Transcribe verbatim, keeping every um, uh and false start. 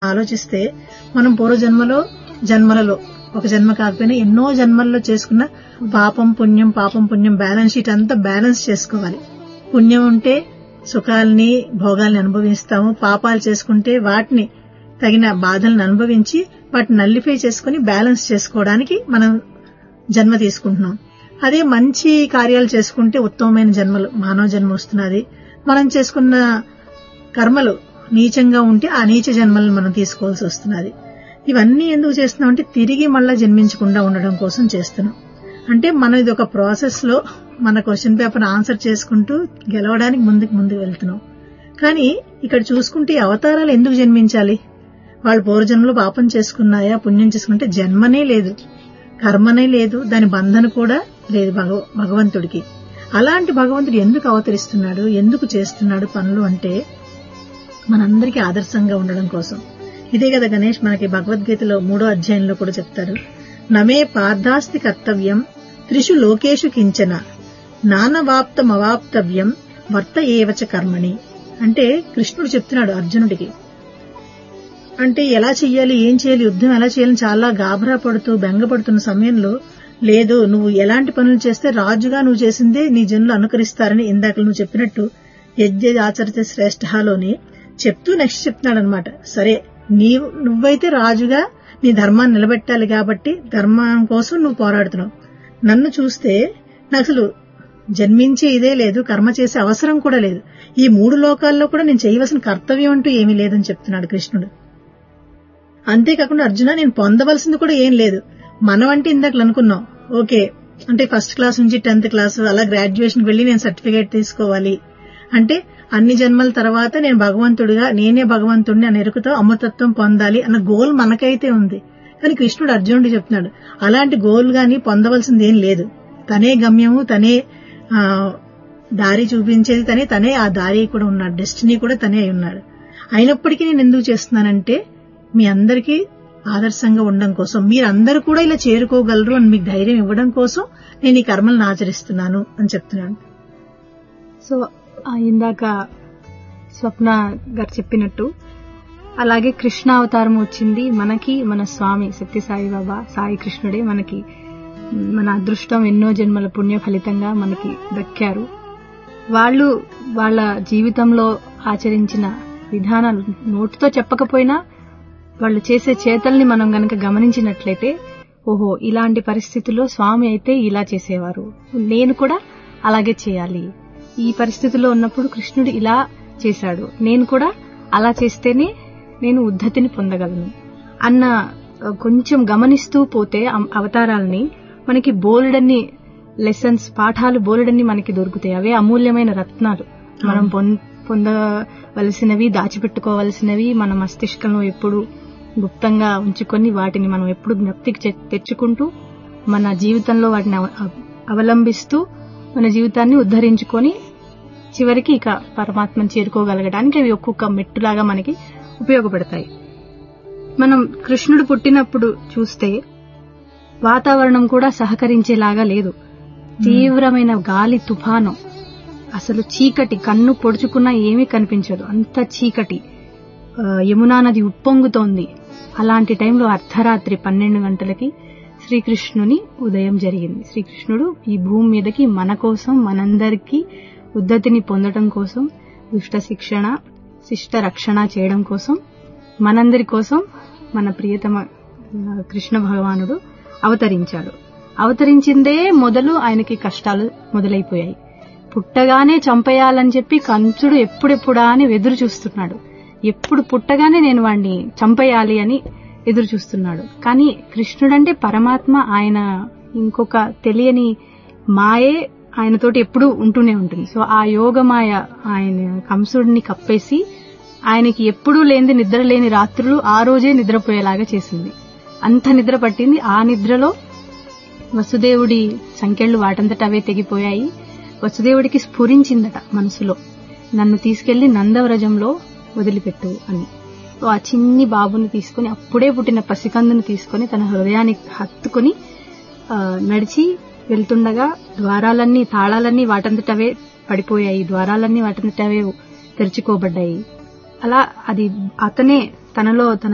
ఆలోచిస్తే మనం పూర్వజన్మలో జన్మలలో ఒక జన్మ కాకపోయినా ఎన్నో జన్మల్లో చేసుకున్న పాపం పుణ్యం పాపం పుణ్యం బ్యాలెన్స్ షీట్ అంతా బ్యాలెన్స్ చేసుకోవాలి. పుణ్యం ఉంటే సుఖాలని భోగాల్ని అనుభవిస్తాము, పాపాలు చేసుకుంటే వాటిని తగిన బాధలను అనుభవించి వాటిని నల్లిఫై చేసుకుని బ్యాలెన్స్ చేసుకోవడానికి మనం జన్మ తీసుకుంటున్నాం. అదే మంచి కార్యాలు చేసుకుంటే ఉత్తమమైన జన్మలు మానవ జన్మ వస్తున్నది. మనం చేసుకున్న కర్మలు నీచంగా ఉంటే ఆ నీచ జన్మలను మనం తీసుకోవాల్సి వస్తున్నది. ఇవన్నీ ఎందుకు చేస్తున్నాం అంటే తిరిగి మళ్ళా జన్మించకుండా ఉండడం కోసం చేస్తున్నాం. అంటే మనం ఇది ఒక ప్రాసెస్ లో మన క్వశ్చన్ పేపర్ ఆన్సర్ చేసుకుంటూ గెలవడానికి ముందుకు ముందుకు వెళ్తున్నాం. కానీ ఇక్కడ చూసుకుంటే అవతారాలు ఎందుకు జన్మించాలి? వాళ్ళు పూర్వజన్మలో పాపం చేసుకున్నాయా పుణ్యం చేసుకుంటే జన్మనే లేదు, కర్మనే లేదు, దాని బంధన కూడా లేదు భగవంతుడికి. అలాంటి భగవంతుడు ఎందుకు అవతరిస్తున్నాడు, ఎందుకు చేస్తున్నాడు పనులు అంటే మనందరికీ ఆదర్శంగా ఉండడం కోసం. ఇదే కదా గణేష్ మనకి భగవద్గీతలో మూడో అధ్యాయంలో కూడా చెప్తారు, నమే పార్థాస్తి కర్తవ్యం త్రిషు లోకేషు కించన నానవాప్తమవాప్తవ్యం వర్త ఏవచ కర్మణి. అంటే కృష్ణుడు చెప్తున్నాడు అర్జునుడికి. అంటే ఎలా చెయ్యాలి, ఏం చేయాలి, యుద్ధం ఎలా చేయాలని చాలా గాబరా పడుతూ బెంగపడుతున్న సమయంలో లేదు నువ్వు ఎలాంటి పనులు చేస్తే రాజుగా నువ్వు చేసిందే నీ జనులు అనుకరిస్తారని ఇందాక నువ్వు చెప్పినట్టు యజ్ఞ ఆచరితే శ్రేష్ఠలోని చెప్తూ నెక్స్ట్ చెప్తున్నాడు అనమాట. సరే నీవు నువ్వైతే రాజుగా నీ ధర్మాన్ని నిలబెట్టాలి కాబట్టి ధర్మం కోసం నువ్వు పోరాడుతున్నావు. నన్ను చూస్తే నాకు అసలు జన్మించే ఇదే లేదు, కర్మ చేసే అవసరం కూడా లేదు, ఈ మూడు లోకాల్లో కూడా నేను చేయవలసిన కర్తవ్యం అంటూ ఏమీ లేదని చెప్తున్నాడు కృష్ణుడు. అంతేకాకుండా అర్జున నేను పొందవలసింది కూడా ఏం లేదు. మనం అంటే ఇందాక అనుకున్నాం ఓకే అంటే ఫస్ట్ క్లాస్ నుంచి టెన్త్ క్లాస్ అలా గ్రాడ్యుయేషన్ వెళ్లి నేను సర్టిఫికేట్ తీసుకోవాలి అంటే అన్ని జన్మల తర్వాత నేను భగవంతుడిగా నేనే భగవంతుడిని అని ఎరుకుతో అమృతత్వం పొందాలి అన్న గోల్ మనకైతే ఉంది. కానీ కృష్ణుడు అర్జునుడు చెప్తున్నాడు అలాంటి గోల్ గాని పొందవలసింది ఏం లేదు, తనే గమ్యము, తనే దారి చూపించేది తనే, తనే ఆ దారి కూడా ఉన్నాడు, డెస్టినీ కూడా తనే అయి ఉన్నాడు. అయినప్పటికీ నేను ఎందుకు చేస్తున్నానంటే మీ అందరికీ ఆదర్శంగా ఉండడం కోసం, మీరందరూ కూడా ఇలా చేరుకోగలరు అని మీకు ధైర్యం ఇవ్వడం కోసం నేను ఈ కర్మలను ఆచరిస్తున్నాను అని చెప్తున్నాను. సో ఇందాక స్వప్న గారు చెప్పినట్టు అలాగే కృష్ణ అవతారం వచ్చింది మనకి, మన స్వామి సత్య సాయిబాబా సాయి కృష్ణుడే మనకి మన అదృష్టం, ఎన్నో జన్మల పుణ్య ఫలితంగా మనకి దక్కారు. వాళ్ళు వాళ్ళ జీవితంలో ఆచరించిన విధానాలు నోటితో చెప్పకపోయినా వాళ్ళు చేసే చేతల్ని మనం గనక గమనించినట్లయితే ఓహో ఇలాంటి పరిస్థితుల్లో స్వామి అయితే ఇలా చేసేవారు, నేను కూడా అలాగే చేయాలి, ఈ పరిస్థితిలో ఉన్నప్పుడు కృష్ణుడు ఇలా చేశాడు, నేను కూడా అలా చేస్తేనే నేను ఉద్ధతిని పొందగలను అన్న కొంచెం గమనిస్తూ పోతే అవతారాలని మనకి బోలెడన్ని లెసన్స్ పాఠాలు బోలెడన్ని మనకి దొరుకుతాయి. అవే అమూల్యమైన రత్నాలు. మనం పొందవలసినవి, దాచిపెట్టుకోవలసినవి మన మస్తిష్కంలో ఎప్పుడు గుప్తంగా ఉంచుకొని వాటిని మనం ఎప్పుడు జ్ఞప్తికి తెచ్చుకుంటూ మన జీవితంలో వాటిని అవలంబిస్తూ మన జీవితాన్ని ఉద్ధరించుకొని చివరికి ఇక పరమాత్మను చేరుకోగలగడానికి అవి ఒక్కొక్క మెట్టులాగా మనకి ఉపయోగపడతాయి. మనం కృష్ణుడు పుట్టినప్పుడు చూస్తే వాతావరణం కూడా సహకరించేలాగా లేదు. తీవ్రమైన గాలి తుఫాను, అసలు చీకటి, కన్ను పొడుచుకున్నా ఏమీ కనిపించదు, అంత చీకటి. యమునా నది ఉప్పొంగుతోంది. అలాంటి టైంలో అర్ధరాత్రి పన్నెండు గంటలకి శ్రీకృష్ణుని ఉదయం జరిగింది. శ్రీకృష్ణుడు ఈ భూమి మీదకి మన కోసం, మనందరికీ ఉద్ధతిని పొందడం కోసం, దుష్ట శిక్షణ శిష్ట రక్షణ చేయడం కోసం, మనందరి కోసం మన ప్రియతమ కృష్ణ భగవానుడు అవతరించాడు. అవతరించిందే మొదలు ఆయనకి కష్టాలు మొదలైపోయాయి. పుట్టగానే చంపేయాలని చెప్పి కంసుడు ఎప్పుడెప్పుడా అని ఎదురు చూస్తున్నాడు. ఎప్పుడు పుట్టగానే నేను వాడిని చంపేయాలి అని ఎదురు చూస్తున్నాడు. కానీ కృష్ణుడంటే పరమాత్మ, ఆయన ఇంకొక తెలియని మాయే ఆయనతోటి ఎప్పుడూ ఉంటూనే ఉంటుంది. సో ఆ యోగమాయ ఆయన కంసుడిని కప్పేసి ఆయనకి ఎప్పుడూ లేనిది నిద్ర లేని రాత్రులు ఆ రోజే నిద్రపోయేలాగా చేసింది. అంత నిద్ర పట్టింది. ఆ నిద్రలో వసుదేవుడి సంకెళ్లు వాటంతట అవే తెగిపోయాయి. వసుదేవుడికి స్ఫురించిందట మనసులో, నన్ను తీసుకెళ్లి నందవ్రజంలో వదిలిపెట్టు అని. ఆ చిన్ని బాబుని తీసుకుని, అప్పుడే పుట్టిన పసికందుని తీసుకుని తన హృదయానికి హత్తుకుని నడిచి వెళ్తుండగా ద్వారాలన్నీ తాళాలన్నీ వాటంతటవే పడిపోయాయి, ద్వారాలన్నీ వాటంతటవే తెరుచుకోబడ్డాయి. అలా అది అతనే తనలో తన